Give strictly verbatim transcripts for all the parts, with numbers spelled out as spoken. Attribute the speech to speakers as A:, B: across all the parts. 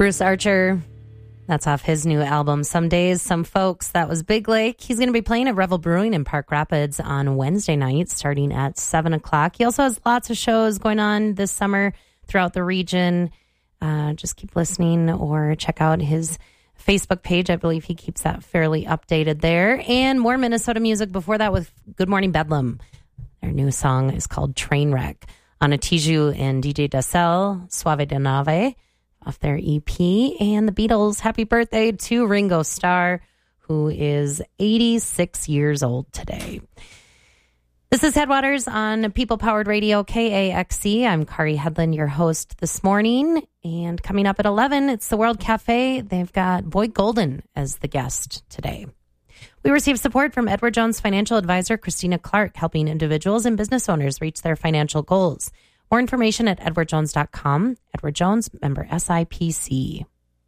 A: Bruce Archer, that's off his new album, Some Days, Some Folks. That was Big Lake. He's going to be playing at Revel Brewing in Park Rapids on Wednesday night, starting at seven o'clock. He also has lots of shows going on this summer throughout the region. Uh, just keep listening or check out his Facebook page. I believe he keeps that fairly updated there. And more Minnesota music before that with Good Morning Bedlam. Their new song is called Trainwreck. Anna Tijoux and D J Dassel, Suave de Nave, off their E P. And the Beatles, happy birthday to Ringo Starr, who is eighty-six years old today. This is Headwaters on People Powered Radio, K A X C. I'm Kari Hedlund, your host this morning. And coming up at eleven, it's the World Cafe. They've got Boyd Golden as the guest today. We receive support from Edward Jones financial advisor Christina Clark, helping individuals and business owners reach their financial goals. More information at edward jones dot com. Edward Jones, member S I P C.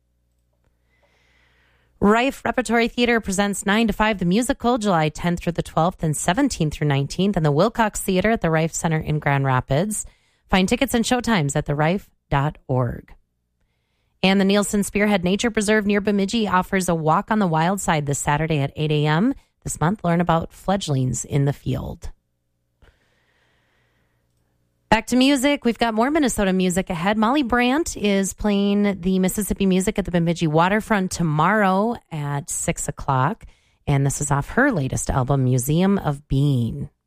A: Rife Repertory Theater presents nine to five the musical, July tenth through the twelfth and seventeenth through nineteenth, and the Wilcox Theater at the Rife Center in Grand Rapids. Find tickets and showtimes at the rife dot org. And the Nielsen Spearhead Nature Preserve near Bemidji offers a walk on the wild side this Saturday at eight a.m. This month, learn about fledglings in the field. Back to music. We've got more Minnesota music ahead. Molly Brandt is playing the Mississippi Music at the Bemidji Waterfront tomorrow at six o'clock. And this is off her latest album, Museum of Being.